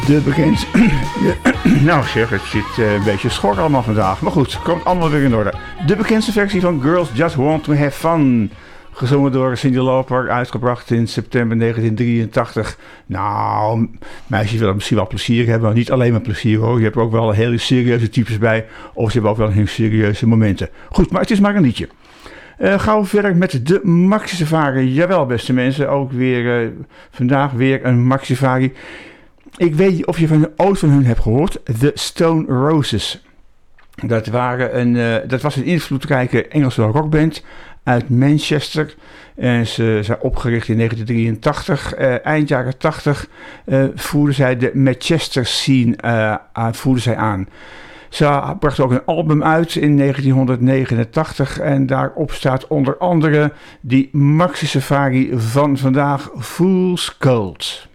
De bekend... Nou zeg, het zit een beetje schor allemaal vandaag. Maar goed, komt allemaal weer in orde. De bekendste versie van Girls Just Want To Have Fun. Gezongen door Cyndi Lauper, uitgebracht in september 1983. Nou, meisjes willen misschien wel plezier hebben, maar niet alleen maar plezier hoor. Je hebt ook wel hele serieuze types bij, of ze hebben ook wel heel serieuze momenten. Goed, maar het is maar een liedje. Gaan we verder met de Maxi Safari. Jawel, beste mensen, ook weer vandaag weer een Maxi Safari. Ik weet niet of je ooit van hun hebt gehoord. The Stone Roses. Dat was een invloedrijke Engelse rockband uit Manchester. En ze zijn opgericht in 1983. Eind jaren 80 voerden zij de Manchester scene aan. Ze brachten ook een album uit in 1989 en daarop staat onder andere die Maxi Safari van vandaag, Fool's Gold.